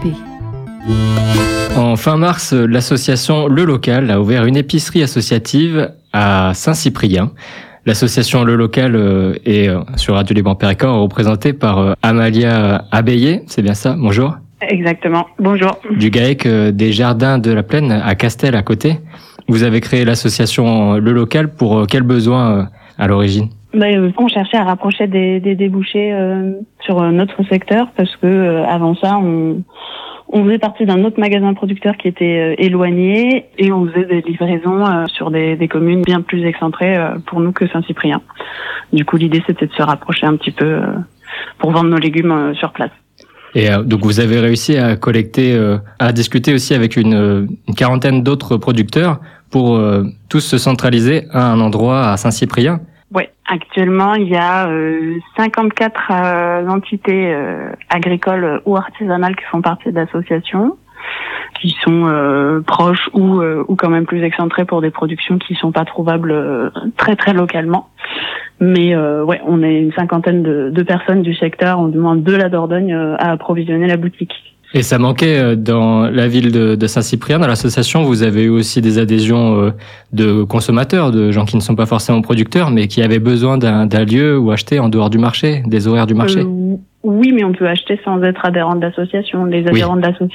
RP. En fin mars, l'association Le Local a ouvert une épicerie associative à Saint-Cyprien. L'association Le Local est sur Radio Liban Périgord représentée par Amalia Abeyé, c'est bien ça? Bonjour. Exactement, bonjour. Du GAEC des Jardins de la Plaine à Castel à côté. Vous avez créé l'association Le Local pour quels besoins à l'origine? On cherchait à rapprocher des débouchés sur notre secteur parce que avant ça, on faisait partie d'un autre magasin producteur qui était éloigné et on faisait des livraisons sur des communes bien plus excentrées pour nous que Saint-Cyprien. Du coup, l'idée, c'était de se rapprocher un petit peu pour vendre nos légumes sur place. Et donc, vous avez réussi à collecter, à discuter aussi avec une quarantaine d'autres producteurs pour tous se centraliser à un endroit à Saint-Cyprien. Oui, actuellement, il y a 54 entités agricoles ou artisanales qui font partie d'associations, qui sont proches ou quand même plus excentrées pour des productions qui sont pas trouvables très très localement. Mais on est une cinquantaine de personnes du secteur, du moins de la Dordogne, à approvisionner la boutique. Et ça manquait dans la ville de Saint-Cyprien. Dans l'association, vous avez eu aussi des adhésions de consommateurs, de gens qui ne sont pas forcément producteurs, mais qui avaient besoin d'un lieu où acheter en dehors du marché, des horaires du marché. Oui, mais on peut acheter sans être adhérent de l'association. Les adhérents de l'association